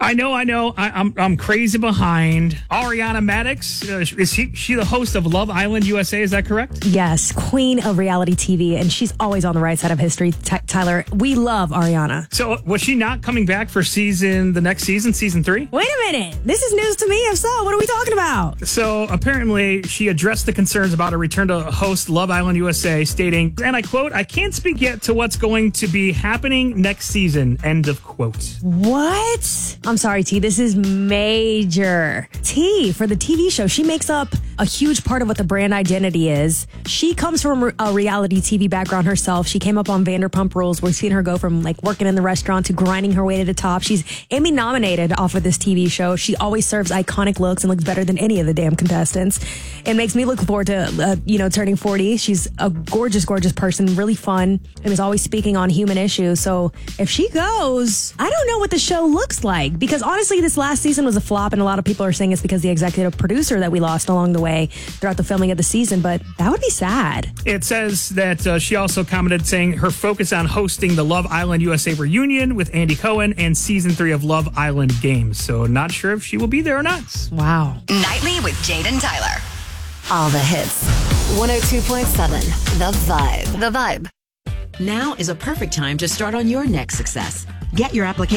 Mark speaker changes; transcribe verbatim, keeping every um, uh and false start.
Speaker 1: I know, I know. I, I'm I'm crazy behind Ariana Madix. Uh, is she she the host of Love Island U S A? Is that correct?
Speaker 2: Yes, queen of reality T V, and she's always on the right side of history. T- Tyler, we love Ariana.
Speaker 1: So was she not coming back for season the next season, season three?
Speaker 2: Wait a minute. This is news to me. If so, what are we talking about?
Speaker 1: So apparently she addressed the concerns about a return to host Love Island U S A, stating, and I quote, "I can't speak yet to what's going to be happening next season." End of quote.
Speaker 2: What? I'm sorry, T. This is major. T, for the T V show, she makes up a huge part of what the brand identity is. She comes from a reality T V background herself. She came up on Vanderpump Rules. We've seen her go from like working in the restaurant to grinding her way to the top. She's Emmy nominated off of this T V show. She always serves iconic looks and looks better than any of the damn contestants. It makes me look forward to, uh, you know, turning forty. She's a gorgeous, gorgeous person, really fun, and is always speaking on human issues. So if she goes, I don't know what the show looks like, because honestly, this last season was a flop, and a lot of people are saying it's because the executive producer that we lost along the way throughout the filming of the season, but that would be sad.
Speaker 1: It says that uh, she also commented saying her focus on hosting the Love Island U S A reunion with Andy Cohen and season three of Love Island Games. So not sure if she will be there or not.
Speaker 2: Wow.
Speaker 3: Nightly with Jade and Tyler. All the hits. one oh two point seven The Vibe. The Vibe.
Speaker 4: Now is a perfect time to start on your next success. Get your application